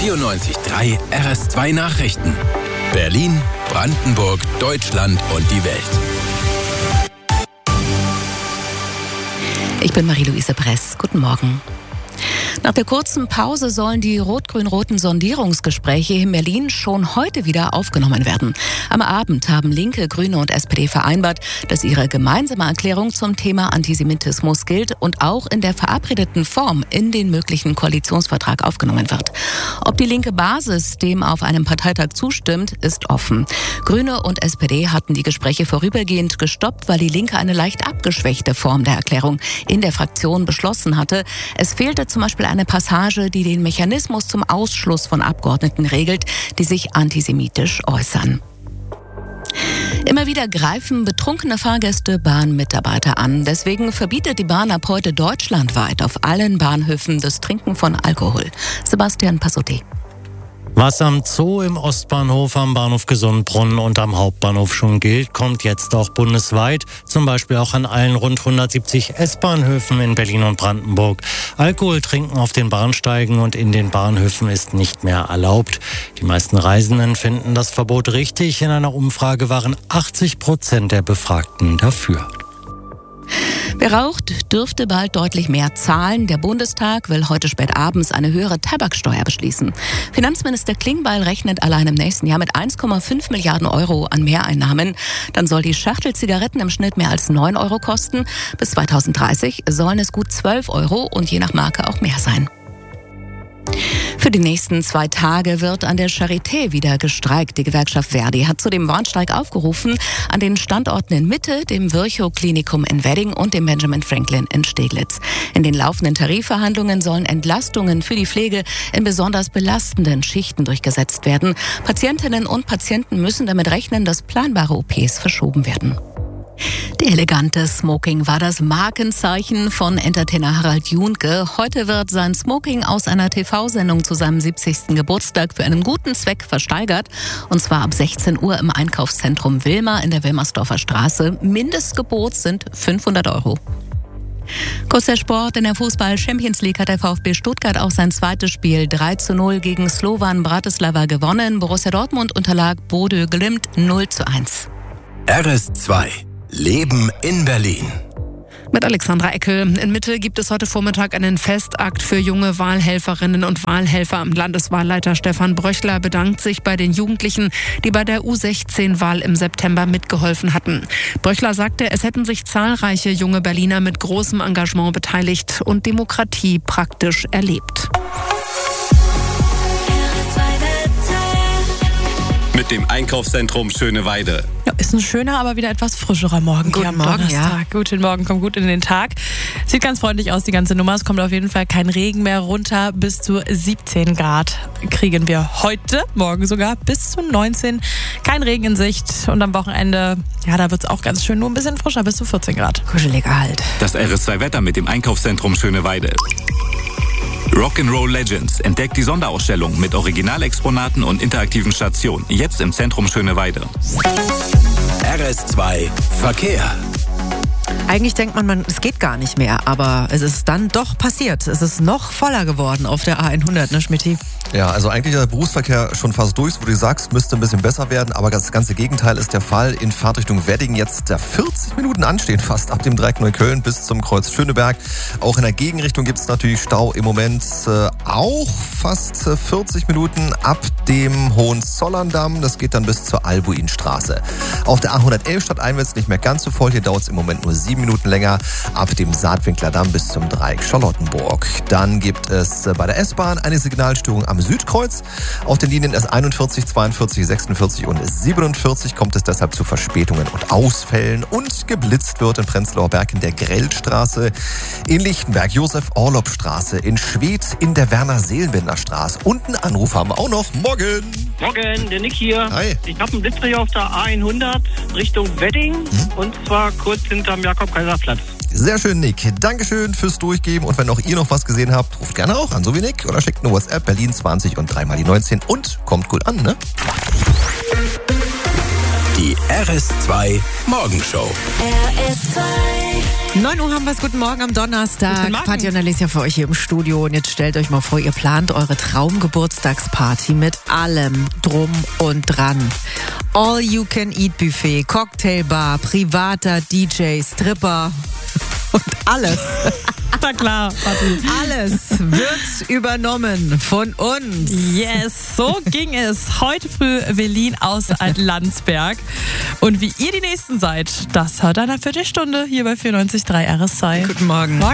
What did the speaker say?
94.3 RS2 Nachrichten. Berlin, Brandenburg, Deutschland und die Welt. Ich bin Marie-Louise Bress. Guten Morgen. Nach der kurzen Pause sollen die rot-grün-roten Sondierungsgespräche in Berlin schon heute wieder aufgenommen werden. Am Abend haben Linke, Grüne und SPD vereinbart, dass ihre gemeinsame Erklärung zum Thema Antisemitismus gilt und auch in der verabredeten Form in den möglichen Koalitionsvertrag aufgenommen wird. Ob die linke Basis dem auf einem Parteitag zustimmt, ist offen. Grüne und SPD hatten die Gespräche vorübergehend gestoppt, weil die Linke eine leicht abgeschwächte Form der Erklärung in der Fraktion beschlossen hatte. Es fehlte zum Beispiel eine Passage, die den Mechanismus zum Ausschluss von Abgeordneten regelt, die sich antisemitisch äußern. Immer wieder greifen betrunkene Fahrgäste Bahnmitarbeiter an. Deswegen verbietet die Bahn ab heute deutschlandweit auf allen Bahnhöfen das Trinken von Alkohol. Sebastian Passotti. Was am Zoo, im Ostbahnhof, am Bahnhof Gesundbrunnen und am Hauptbahnhof schon gilt, kommt jetzt auch bundesweit, zum Beispiel auch an allen rund 170 S-Bahnhöfen in Berlin und Brandenburg. Alkohol trinken auf den Bahnsteigen und in den Bahnhöfen ist nicht mehr erlaubt. Die meisten Reisenden finden das Verbot richtig. In einer Umfrage waren 80% der Befragten dafür. Wer raucht, dürfte bald deutlich mehr zahlen. Der Bundestag will heute spät abends eine höhere Tabaksteuer beschließen. Finanzminister Klingbeil rechnet allein im nächsten Jahr mit 1,5 Milliarden Euro an Mehreinnahmen. Dann soll die Schachtel Zigaretten im Schnitt mehr als 9 Euro kosten. Bis 2030 sollen es gut 12 Euro und je nach Marke auch mehr sein. Für die nächsten 2 Tage wird an der Charité wieder gestreikt. Die Gewerkschaft Verdi hat zu dem Warnstreik aufgerufen an den Standorten in Mitte, dem Virchow-Klinikum in Wedding und dem Benjamin Franklin in Steglitz. In den laufenden Tarifverhandlungen sollen Entlastungen für die Pflege in besonders belastenden Schichten durchgesetzt werden. Patientinnen und Patienten müssen damit rechnen, dass planbare OPs verschoben werden. Der elegante Smoking war das Markenzeichen von Entertainer Harald Junke. Heute wird sein Smoking aus einer TV-Sendung zu seinem 70. Geburtstag für einen guten Zweck versteigert. Und zwar ab 16 Uhr im Einkaufszentrum Wilma in der Wilmersdorfer Straße. Mindestgebot sind 500 Euro. Kurz der Sport. In der Fußball-Champions League hat der VfB Stuttgart auch sein zweites Spiel 3:0 gegen Slovan Bratislava gewonnen. Borussia Dortmund unterlag Bodø Glimt 0:1. RS2 Leben in Berlin. Mit Alexandra Eckel. In Mitte gibt es heute Vormittag einen Festakt für junge Wahlhelferinnen und Wahlhelfer. Landeswahlleiter Stefan Bröchler bedankt sich bei den Jugendlichen, die bei der U16-Wahl im September mitgeholfen hatten. Bröchler sagte, es hätten sich zahlreiche junge Berliner mit großem Engagement beteiligt und Demokratie praktisch erlebt. Mit dem Einkaufszentrum Schöneweide. Ja, ist ein schöner, aber wieder etwas frischerer Morgen. Guten Morgen, ja. Guten Morgen, kommt gut in den Tag. Sieht ganz freundlich aus, die ganze Nummer. Es kommt auf jeden Fall kein Regen mehr runter. Bis zu 17 Grad kriegen wir heute, morgen sogar bis zu 19. Kein Regen in Sicht. Und am Wochenende, ja, da wird es auch ganz schön, nur ein bisschen frischer, bis zu 14 Grad. Kuscheliger halt. Das RS2-Wetter mit dem Einkaufszentrum Schöneweide. Rock'n'Roll Legends entdeckt die Sonderausstellung mit Originalexponaten und interaktiven Stationen. Jetzt im Zentrum Schöneweide. RS2 Verkehr. Eigentlich denkt man, es geht gar nicht mehr, aber es ist dann doch passiert. Es ist noch voller geworden auf der A100, ne Schmitty? Ja, also eigentlich ist der Berufsverkehr schon fast durch, wo du sagst, müsste ein bisschen besser werden, aber das ganze Gegenteil ist der Fall. In Fahrtrichtung Wedding jetzt 40 Minuten anstehen, fast ab dem Dreieck Neukölln bis zum Kreuz Schöneberg. Auch in der Gegenrichtung gibt es natürlich Stau im Moment auch fast 40 Minuten ab dem Hohenzollerndamm. Das geht dann bis zur Albuinstraße. Auf der A111 stadteinwärts nicht mehr ganz so voll. Hier dauert es im Moment nur 7 Minuten länger ab dem Saatwinklerdamm bis zum Dreieck Charlottenburg. Dann gibt es bei der S-Bahn eine Signalstörung am Südkreuz. Auf den Linien S41, 42, 46 und 47 kommt es deshalb zu Verspätungen und Ausfällen und geblitzt wird in Prenzlauer Berg in der Grellstraße, in Lichtenberg Josef-Orlopp-Straße, in Schwedt in der Werner-Seelenbender-Straße. Und einen Anruf haben wir auch noch. Morgen! Morgen, der Nick hier. Hi. Ich habe einen Blitzer hier auf der A100 Richtung Wedding und zwar kurz hinterm Jakob-Kaiser-Platz. Sehr schön, Nick. Dankeschön fürs Durchgeben. Und wenn auch ihr noch was gesehen habt, ruft gerne auch an, so wie Nick. Oder schickt eine WhatsApp Berlin 20 und 3 mal die 19 und kommt gut an, ne? Die RS2 Morgenshow. RS2. 9 Uhr haben wir es. Guten Morgen am Donnerstag. Guten Morgen. Patti und Alicia für euch hier im Studio. Und jetzt stellt euch mal vor, ihr plant eure Traumgeburtstagsparty mit allem drum und dran. All-You-Can-Eat-Buffet, Cocktailbar, privater DJ, Stripper und alles. Na klar, Patti. Alles wird übernommen von uns. Yes, so ging es heute früh Berlin aus Landsberg. Und wie ihr die Nächsten seid, das hört einer Viertelstunde hier bei 94.3 RS2. Guten Morgen.